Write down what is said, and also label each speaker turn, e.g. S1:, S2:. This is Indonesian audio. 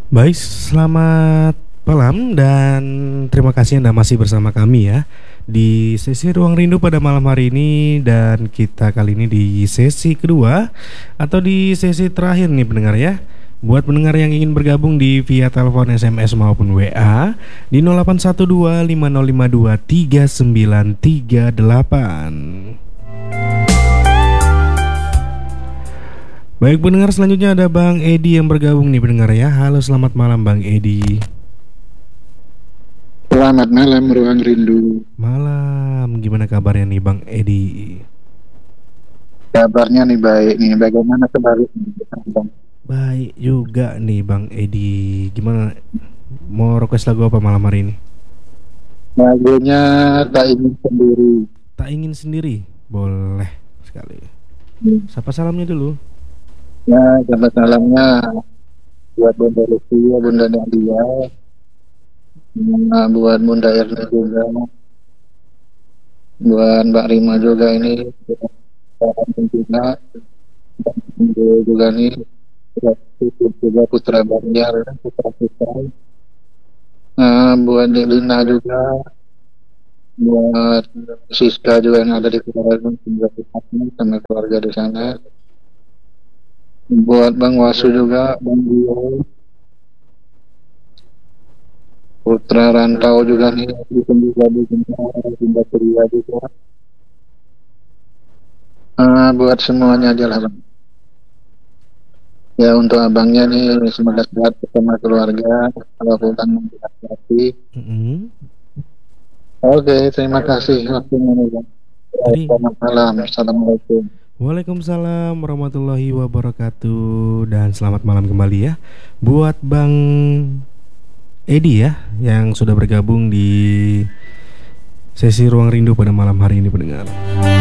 S1: Baik, selamat malam dan terima kasih Anda masih bersama kami ya di sesi Ruang Rindu pada malam hari ini, dan kita kali ini di sesi kedua atau di sesi terakhir nih pendengar ya. Buat pendengar yang ingin bergabung di via telepon, SMS maupun WA di 081250523938. Baik pendengar, selanjutnya ada Bang Edi yang bergabung nih pendengar ya. Halo, selamat malam Bang Edi.
S2: Selamat malam Ruang Rindu.
S1: Malam, gimana kabarnya nih Bang Edi?
S2: Kabarnya nih baik nih. Bagaimana sebaliknya, Bang?
S1: Baik juga nih Bang Edi. Gimana, mau request lagu apa malam hari ini?
S2: Lagunya Tak Ingin Sendiri.
S1: Tak ingin sendiri. Boleh sekali. Sapa salamnya dulu.
S2: Ya, selamat malamnya buat Bunda Lucia, Bunda Nadia, buat Bunda Erna juga, buat Mbak Rima juga ini, juga, juga nih, juga Putra Banjar, Putra Putra. Buat Delina juga, buat Siska juga yang ada di keluarga, sama keluarga di sana. Buat Bang Wasu juga, Bang Dio, Putra Rantau juga nih, juga di Bunda Pria juga. Buat semuanya aja lah, Bang. Ya untuk abangnya nih, semoga sehat bersama keluarga, kalau pulang hati-hati. Oke, terima kasih waktunya nih, Bang. Selamat malam, assalamualaikum.
S1: Waalaikumsalam warahmatullahi wabarakatuh. Dan selamat malam kembali ya buat Bang Edi ya, yang sudah bergabung di sesi Ruang Rindu pada malam hari ini pendengar.